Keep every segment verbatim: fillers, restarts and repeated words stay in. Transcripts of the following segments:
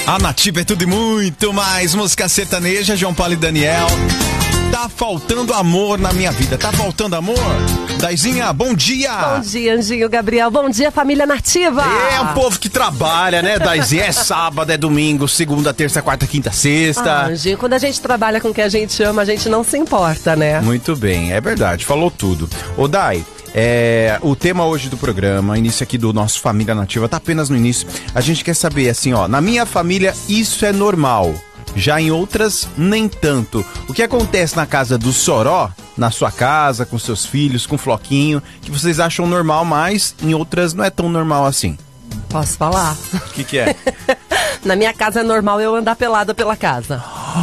A Nativa é tudo e muito mais. Música sertaneja, João Paulo e Daniel. Tá faltando amor na minha vida. Tá faltando amor? Daizinha, bom dia. Bom dia, Anjinho, Gabriel. Bom dia, família Nativa. É um povo que trabalha, né, Daizinha? É sábado, é domingo, segunda, terça, quarta, quinta, sexta. Ah, Anjinho, quando a gente trabalha com o que a gente ama, a gente não se importa, né? Muito bem, é verdade. Falou tudo. Ô, Dai, É, o tema hoje do programa, início aqui do nosso Família Nativa, tá apenas no início. A gente quer saber, assim, ó, na minha família isso é normal, já em outras nem tanto. O que acontece na casa do Soró, na sua casa, com seus filhos, com o Floquinho, que vocês acham normal, mas em outras não é tão normal assim? Posso falar? O que que é? Na minha casa é normal eu andar pelada pela casa.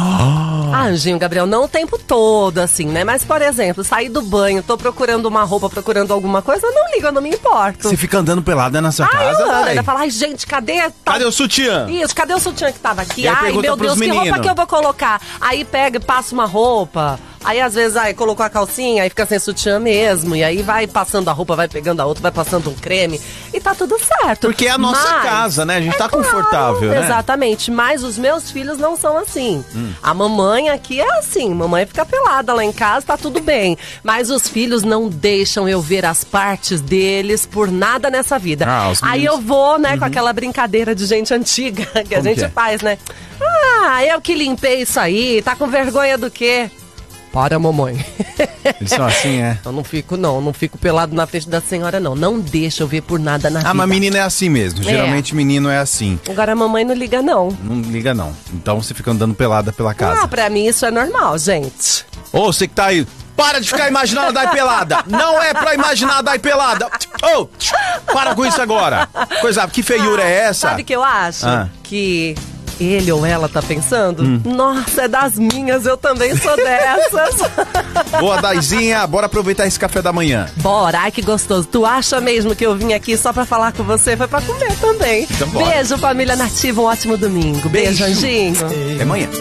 Ah, Anjinho, Gabriel, não o tempo todo, assim, né? Mas, por exemplo, sair do banho, tô procurando uma roupa, procurando alguma coisa, eu não ligo, eu não me importo. Você fica andando pelada na sua ah, casa, eu ando, vai? ainda fala, ai, gente, cadê... Tá... Cadê o sutiã? Isso, cadê o sutiã que tava aqui? E aí Ai, pergunta meu pros Deus, meninos. que roupa que eu vou colocar? Aí pega e passa uma roupa... Aí, às vezes, aí colocou a calcinha, aí fica sem sutiã mesmo. E aí vai passando a roupa, vai pegando a outra, vai passando um creme. E tá tudo certo. Porque é a nossa Mas, casa, né? A gente é tá claro, confortável, né? Exatamente. Mas os meus filhos não são assim. Hum. A mamãe aqui é assim. Mamãe fica pelada lá em casa, tá tudo bem. Mas os filhos não deixam eu ver as partes deles por nada nessa vida. Ah, os aí meninos... eu vou, né, uhum. com aquela brincadeira de gente antiga que Como a gente que é? faz, né? Ah, eu que limpei isso aí. Tá com vergonha do quê? Para, mamãe. Eles são assim, é? Eu não fico, não. Não fico pelado na frente da senhora, não. Não deixa eu ver por nada na Ah, vida. mas menino é assim mesmo. É. Geralmente menino é assim. Agora a mamãe não liga, não. Não liga, não. Então você fica andando pelada pela casa. Ah, pra mim isso é normal, gente. Ô, você que tá aí, para de ficar imaginando a Dai pelada. Não é pra imaginar a Dai pelada. Ô, para com isso agora. Coisa, que feiura ah, é essa? Sabe o que eu acho? Ah. Que... ele ou ela tá pensando, hum. nossa, é das minhas, eu também sou dessas. Boa, Daizinha, bora aproveitar esse café da manhã. Bora, ai que gostoso. Tu acha mesmo que eu vim aqui só pra falar com você? Foi pra comer também. Então bora. Beijo, família Nativa, um ótimo domingo. Beijo, Beijo. Anjinho. Até amanhã.